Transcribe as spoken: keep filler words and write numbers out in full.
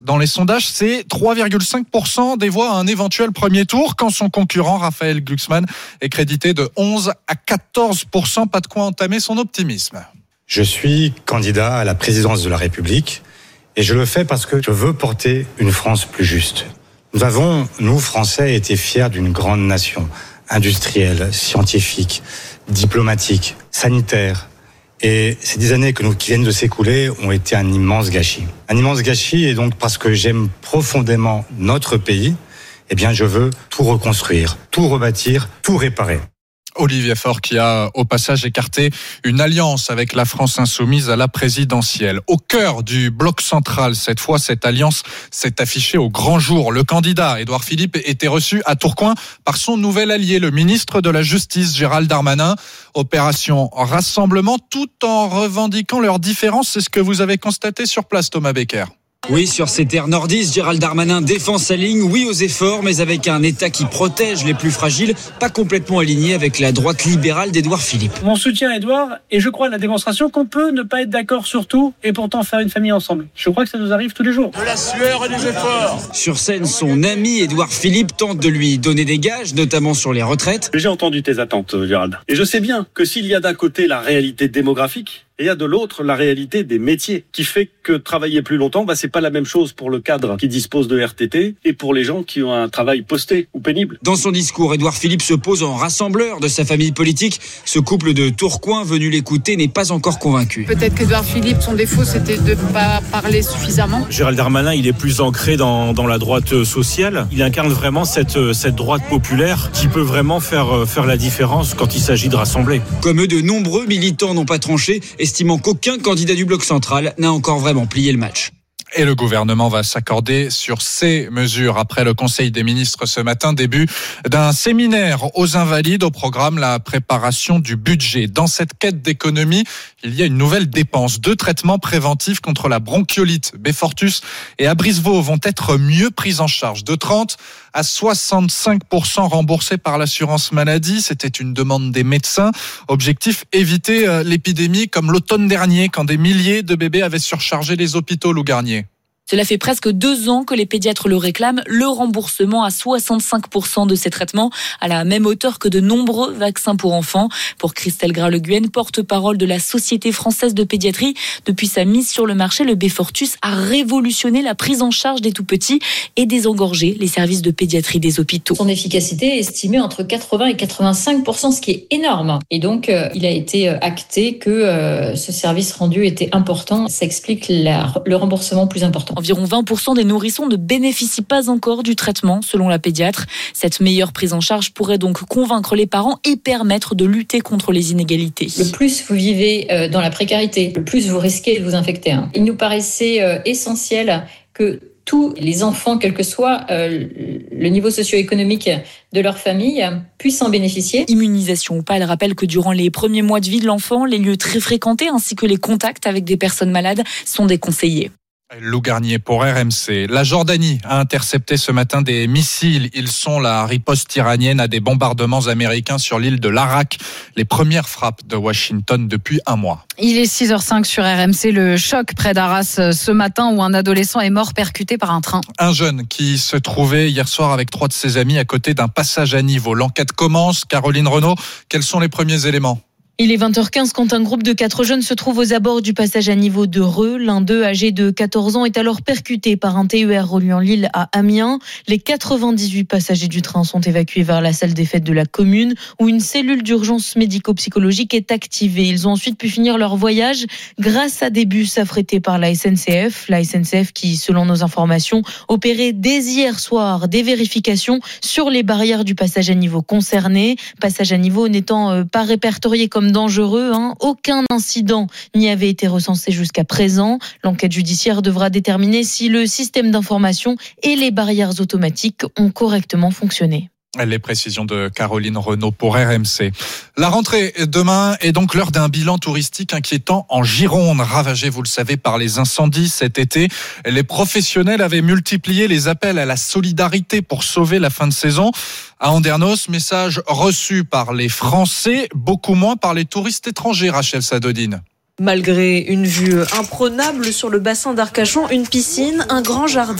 Dans les sondages, c'est trois virgule cinq pour cent des voix à un éventuel premier tour, quand son concurrent, Raphaël Glucksmann, est crédité de onze à quatorze pour cent. Pas de quoi entamer son optimisme. Je suis candidat à la présidence de la République et je le fais parce que je veux porter une France plus juste. Nous avons, nous Français, été fiers d'une grande nation, industrielle, scientifique, diplomatique, sanitaire. Et ces dix années que nous, qui viennent de s'écouler ont été un immense gâchis. Un immense gâchis, et donc parce que j'aime profondément notre pays, eh bien je veux tout reconstruire, tout rebâtir, tout réparer. Olivier Faure qui a au passage écarté une alliance avec la France insoumise à la présidentielle. Au cœur du bloc central, cette fois, cette alliance s'est affichée au grand jour. Le candidat, Édouard Philippe, était reçu à Tourcoing par son nouvel allié, le ministre de la Justice, Gérald Darmanin. Opération rassemblement tout en revendiquant leurs différences. C'est ce que vous avez constaté sur place, Thomas Becker. Oui, sur ces terres nordistes, Gérald Darmanin défend sa ligne, oui aux efforts, mais avec un État qui protège les plus fragiles, pas complètement aligné avec la droite libérale d'Édouard Philippe. Mon soutien, Édouard, et je crois à la démonstration qu'on peut ne pas être d'accord sur tout et pourtant faire une famille ensemble. Je crois que ça nous arrive tous les jours. De la sueur et des efforts. Sur scène, son ami Édouard Philippe tente de lui donner des gages, notamment sur les retraites. J'ai entendu tes attentes, Gérald. Et je sais bien que s'il y a d'un côté la réalité démographique, et il y a de l'autre la réalité des métiers, qui fait que travailler plus longtemps, bah, c'est pas la même chose pour le cadre qui dispose de R T T et pour les gens qui ont un travail posté ou pénible. Dans son discours, Édouard Philippe se pose en rassembleur de sa famille politique. Ce couple de Tourcoing venu l'écouter n'est pas encore convaincu. Peut-être qu'Édouard Philippe, son défaut, c'était de ne pas parler suffisamment. Gérald Darmanin, il est plus ancré dans, dans la droite sociale. Il incarne vraiment cette, cette droite populaire qui peut vraiment faire, faire la différence quand il s'agit de rassembler. Comme eux, de nombreux militants n'ont pas tranché, estimant qu'aucun candidat du bloc central n'a encore vraiment plié le match. Et le gouvernement va s'accorder sur ces mesures après le Conseil des ministres ce matin, début d'un séminaire aux Invalides. Au programme, la préparation du budget. Dans cette quête d'économie, il y a une nouvelle dépense. Deux traitements préventifs contre la bronchiolite, Beyfortus et Abrysvo, vont être mieux pris en charge. De trente à soixante-cinq pour cent remboursés par l'assurance maladie. C'était une demande des médecins. Objectif, éviter l'épidémie comme l'automne dernier, quand des milliers de bébés avaient surchargé les hôpitaux, Lou Garnier. Cela fait presque deux ans que les pédiatres le réclament, le remboursement à soixante-cinq pour cent de ces traitements, à la même hauteur que de nombreux vaccins pour enfants. Pour Christelle Gras-Le Guen, porte-parole de la Société française de pédiatrie, depuis sa mise sur le marché, le Beyfortus a révolutionné la prise en charge des tout-petits et désengorgé les services de pédiatrie des hôpitaux. Son efficacité est estimée entre quatre-vingts et quatre-vingt-cinq pour cent, ce qui est énorme. Et donc, euh, il a été acté que euh, ce service rendu était important. Ça explique la, le remboursement plus important. Environ vingt pour cent des nourrissons ne bénéficient pas encore du traitement, selon la pédiatre. Cette meilleure prise en charge pourrait donc convaincre les parents et permettre de lutter contre les inégalités. Le plus vous vivez dans la précarité, le plus vous risquez de vous infecter. Il nous paraissait essentiel que tous les enfants, quel que soit euh, le niveau socio-économique de leur famille, puissent en bénéficier. Immunisation ou pas, elle rappelle que durant les premiers mois de vie de l'enfant, les lieux très fréquentés ainsi que les contacts avec des personnes malades sont déconseillés. Lou Garnier pour R M C. La Jordanie a intercepté ce matin des missiles. Ils sont la riposte iranienne à des bombardements américains sur l'île de l'Arak. Les premières frappes de Washington depuis un mois. Il est six heures cinq sur R M C. Le choc près d'Arras ce matin où un adolescent est mort percuté par un train. Un jeune qui se trouvait hier soir avec trois de ses amis à côté d'un passage à niveau. L'enquête commence. Caroline Renaud, quels sont les premiers éléments ? Il est vingt heures quinze quand un groupe de quatre jeunes se trouve aux abords du passage à niveau de Reux. L'un d'eux, âgé de quatorze ans, est alors percuté par un T E R reliant Lille à Amiens. Les quatre-vingt-dix-huit passagers du train sont évacués vers la salle des fêtes de la commune où une cellule d'urgence médico-psychologique est activée. Ils ont ensuite pu finir leur voyage grâce à des bus affrétés par la S N C F. La S N C F qui, selon nos informations, opérait dès hier soir des vérifications sur les barrières du passage à niveau concerné. Passage à niveau n'étant pas répertorié comme dangereux, hein. Aucun incident n'y avait été recensé jusqu'à présent. L'enquête judiciaire devra déterminer si le système d'information et les barrières automatiques ont correctement fonctionné. Les précisions de Caroline Renaud pour R M C. La rentrée demain est donc l'heure d'un bilan touristique inquiétant en Gironde, ravagé, vous le savez, par les incendies cet été. Les professionnels avaient multiplié les appels à la solidarité pour sauver la fin de saison. À Andernos, message reçu par les Français, beaucoup moins par les touristes étrangers, Rachel Sadodine. Malgré une vue imprenable sur le bassin d'Arcachon, une piscine, un grand jardin